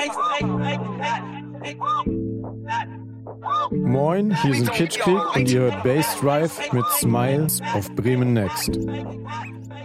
Moin, hier sind Kitschkrieg und ihr hört Bass Drive mit Smiles auf Bremen Next.